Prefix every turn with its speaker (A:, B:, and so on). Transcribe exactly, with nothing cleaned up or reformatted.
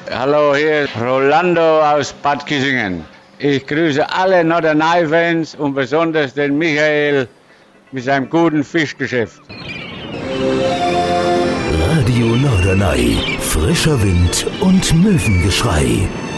A: Hallo, hier ist Rolando aus Bad Kissingen. Ich grüße alle Norderney-Fans und besonders den Michael mit seinem guten Fischgeschäft.
B: Radio Norderney, frischer Wind und Möwengeschrei.